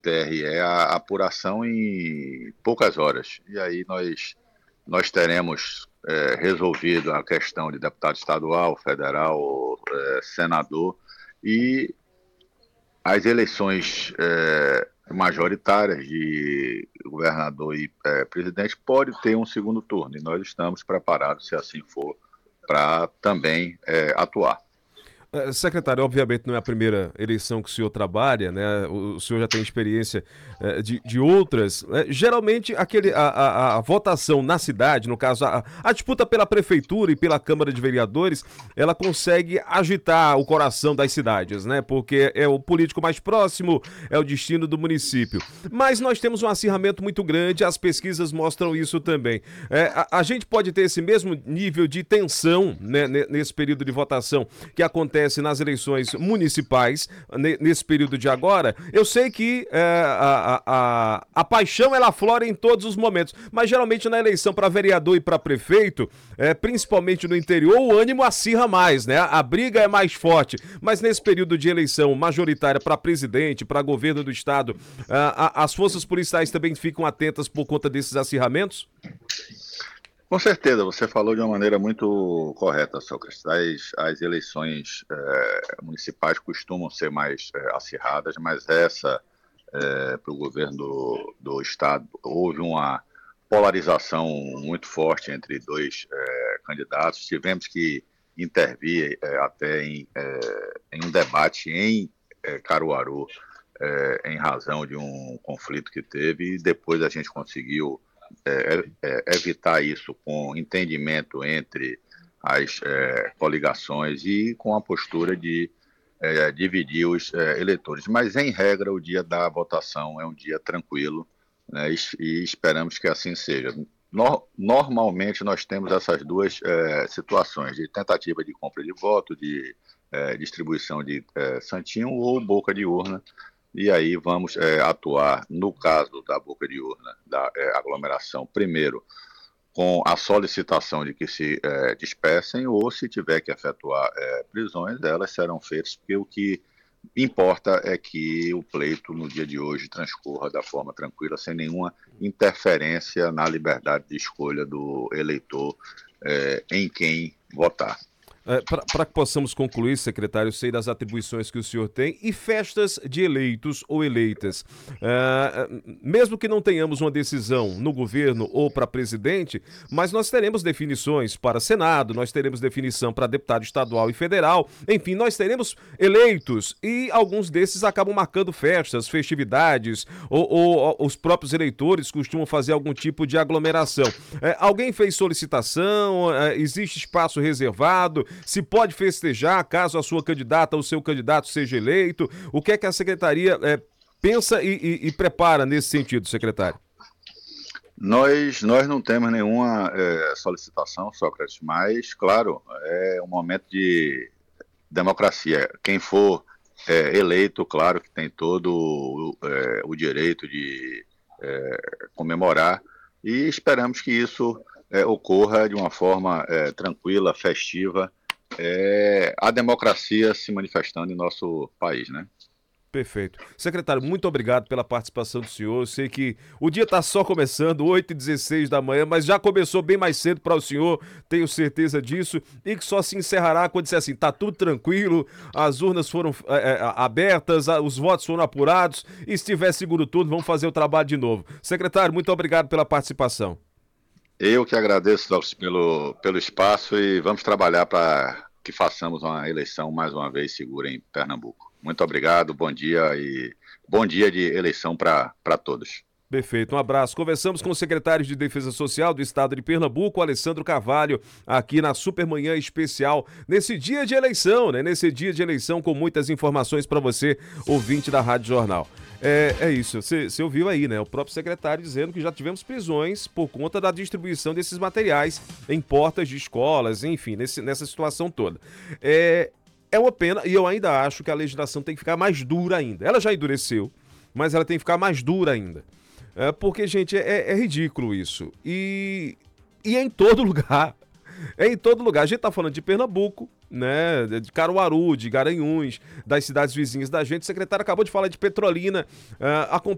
TRE a apuração em poucas horas. E aí nós teremos resolvido a questão de deputado estadual, federal, senador, e as eleições majoritárias de governador e presidente pode ter um segundo turno, e nós estamos preparados, se assim for, para também atuar. Secretário, obviamente não é a primeira eleição que o senhor trabalha, né? O senhor já tem experiência de outras. Geralmente, a votação na cidade, no caso, a disputa pela prefeitura e pela Câmara de Vereadores, ela consegue agitar o coração das cidades, né? Porque é o político mais próximo, é o destino do município. Mas nós temos um acirramento muito grande, as pesquisas mostram isso também. A gente pode ter esse mesmo nível de tensão, né, nesse período de votação que acontece nas eleições municipais, nesse período de agora. Eu sei que a paixão ela aflora em todos os momentos, mas geralmente na eleição para vereador e para prefeito, principalmente no interior, o ânimo acirra mais, né? A briga é mais forte, mas nesse período de eleição majoritária para presidente, para governo do estado, as forças policiais também ficam atentas por conta desses acirramentos? Com certeza, você falou de uma maneira muito correta, Sócrates. As eleições municipais costumam ser mais acirradas, mas essa, para o governo do Estado, houve uma polarização muito forte entre dois candidatos. Tivemos que intervir até em um debate em Caruaru, em razão de um conflito que teve, e depois a gente conseguiu evitar isso com entendimento entre as coligações e com a postura de dividir os eleitores. Mas, em regra, o dia da votação é um dia tranquilo, né, e esperamos que assim seja. Normalmente, nós temos essas duas situações, de tentativa de compra de voto, de distribuição de santinho ou boca de urna. E aí vamos atuar, no caso da boca de urna, da aglomeração, primeiro com a solicitação de que se dispersem, ou se tiver que efetuar prisões, elas serão feitas, porque o que importa é que o pleito no dia de hoje transcorra da forma tranquila, sem nenhuma interferência na liberdade de escolha do eleitor em quem votar. Para que possamos concluir, secretário, eu sei das atribuições que o senhor tem e festas de eleitos ou eleitas. Mesmo que não tenhamos uma decisão no governo ou para presidente, mas nós teremos definições para Senado, nós teremos definição para deputado estadual e federal, enfim, nós teremos eleitos e alguns desses acabam marcando festas, festividades, ou os próprios eleitores costumam fazer algum tipo de aglomeração. Alguém fez solicitação? Existe espaço reservado? Se pode festejar caso a sua candidata ou seu candidato seja eleito? O que é que a secretaria pensa e prepara nesse sentido, secretário? Nós não temos nenhuma solicitação, Sócrates, mas, claro, é um momento de democracia. Quem for eleito, claro que tem todo o direito de comemorar, e esperamos que isso ocorra de uma forma tranquila, festiva, a democracia se manifestando em nosso país, né? Perfeito. Secretário, muito obrigado pela participação do senhor. Eu sei que o dia está só começando, 8h16 da manhã, mas já começou bem mais cedo para o senhor, tenho certeza disso, e que só se encerrará quando disser assim, tá tudo tranquilo, as urnas foram abertas, os votos foram apurados, e se tiver segundo turno, vamos fazer o trabalho de novo. Secretário, muito obrigado pela participação. Eu que agradeço, Douglas, pelo espaço, e vamos trabalhar para que façamos uma eleição mais uma vez segura em Pernambuco. Muito obrigado, bom dia e bom dia de eleição para todos. Perfeito, um abraço. Conversamos com o secretário de Defesa Social do Estado de Pernambuco, Alessandro Carvalho, aqui na Supermanhã Especial, nesse dia de eleição, né? Nesse dia de eleição com muitas informações para você, ouvinte da Rádio Jornal. É isso, você ouviu aí, né? O próprio secretário dizendo que já tivemos prisões por conta da distribuição desses materiais em portas de escolas, enfim, nessa situação toda. É uma pena, e eu ainda acho que a legislação tem que ficar mais dura ainda. Ela já endureceu, mas ela tem que ficar mais dura ainda. Porque, gente, é ridículo isso. E é em todo lugar. É em todo lugar. A gente tá falando de Pernambuco, né? De Caruaru, de Garanhuns, das cidades vizinhas da gente. O secretário acabou de falar de Petrolina.